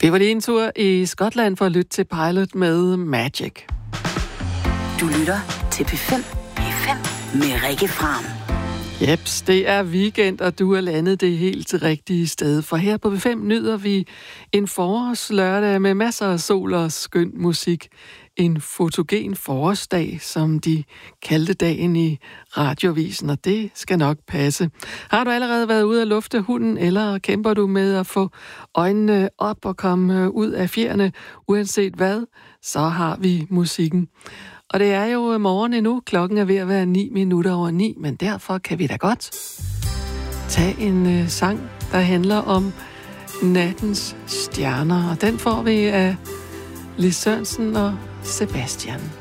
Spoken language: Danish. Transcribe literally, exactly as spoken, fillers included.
Vi var lige en tur i Skotland for at lytte til Pilot med Magic. Du lytter til P fem. P fem med Rikke Fram. Jeps, det er weekend, og du er landet det helt rigtige sted. For her på P fem nyder vi en forårslørdag med masser af sol og skøn musik. En fotogen forårsdag, som de kaldte dagen i radiovisen, og det skal nok passe. Har du allerede været ude at lufte hunden, eller kæmper du med at få øjnene op og komme ud af fjerne, uanset hvad, så har vi musikken. Og det er jo morgen endnu. Klokken er ved at være ni minutter over ni, men derfor kan vi da godt tage en øh, sang, der handler om nattens stjerner. Og den får vi af Lis Sørensen og Sebastian.